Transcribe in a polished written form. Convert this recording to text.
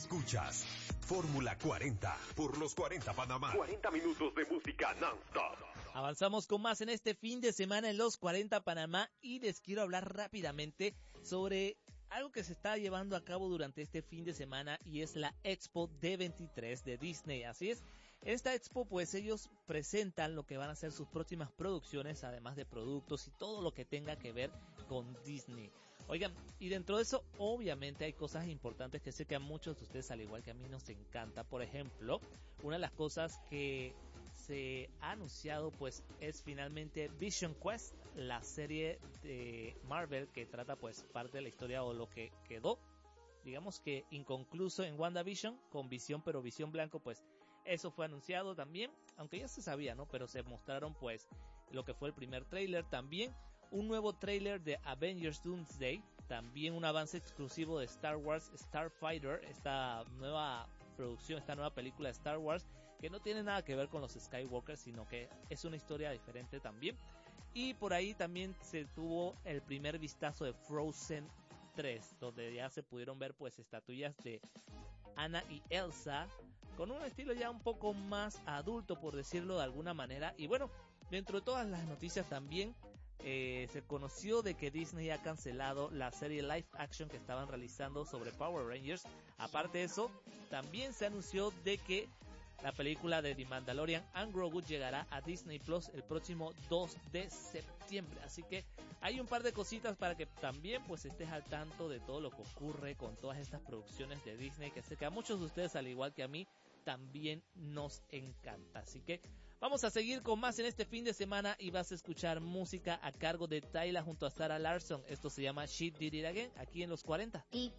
Escuchas Fórmula 40 por los 40 Panamá. 40 minutos de música non-stop. Avanzamos con más en este fin de semana en los 40 Panamá y les quiero hablar rápidamente sobre algo que se está llevando a cabo durante este fin de semana y es la Expo D23 de Disney. Así es, esta Expo pues ellos presentan lo que van a ser sus próximas producciones, además de productos y todo lo que tenga que ver con Disney. Oigan, y dentro de eso obviamente hay cosas importantes que sé que a muchos de ustedes al igual que a mí nos encanta. Por ejemplo, una de las cosas que se ha anunciado pues es finalmente Vision Quest, la serie de Marvel que trata pues parte de la historia o lo que quedó digamos que inconcluso en WandaVision con Visión, pero Visión Blanco pues eso fue anunciado también, aunque ya se sabía, ¿no? Pero se mostraron pues lo que fue el primer tráiler, también un nuevo tráiler de Avengers Doomsday, también un avance exclusivo de Star Wars Starfighter, esta nueva producción, esta nueva película de Star Wars que no tiene nada que ver con los Skywalker, sino que es una historia diferente también. Y por ahí también se tuvo el primer vistazo de Frozen 3, donde ya se pudieron ver pues estatuillas de Anna y Elsa con un estilo ya un poco más adulto, por decirlo de alguna manera. Y bueno, dentro de todas las noticias también se conoció de que Disney ha cancelado la serie live action que estaban realizando sobre Power Rangers. Aparte de eso, también se anunció de que la película de The Mandalorian and Grogu llegará a Disney Plus el próximo 2 de septiembre. Así que hay un par de cositas para que también pues estés al tanto de todo lo que ocurre con todas estas producciones de Disney, que sé que a muchos de ustedes al igual que a mí también nos encanta. Así que vamos a seguir con más en este fin de semana y vas a escuchar música a cargo de Tyla junto a Sarah Larsson. Esto se llama She Did It Again aquí en los 40.